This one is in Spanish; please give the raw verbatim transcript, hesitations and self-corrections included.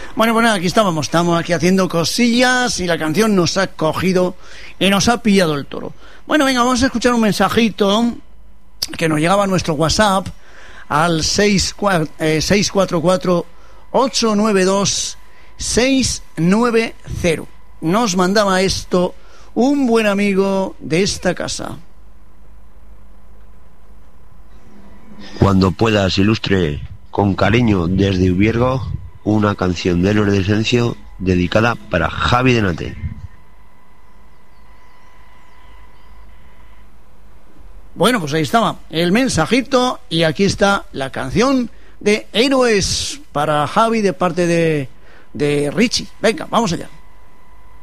Bueno, bueno, aquí estábamos, estamos aquí haciendo cosillas y la canción nos ha cogido y nos ha pillado el toro. Bueno, venga, vamos a escuchar un mensajito que nos llegaba a nuestro WhatsApp al seis cuatro cuatro, ocho nueve dos, seis nueve cero. Nos mandaba esto un buen amigo de esta casa. Cuando puedas, ilustre con cariño desde Ubiergo una canción de Los de Esencio dedicada para Javi de Nate. Bueno, pues ahí estaba el mensajito y aquí está la canción de Héroes para Javi de parte de, de Richie. Venga, vamos allá.